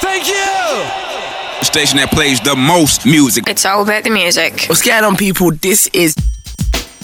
Thank you! The station that plays the most music. It's all about the music. What's going on, people? This is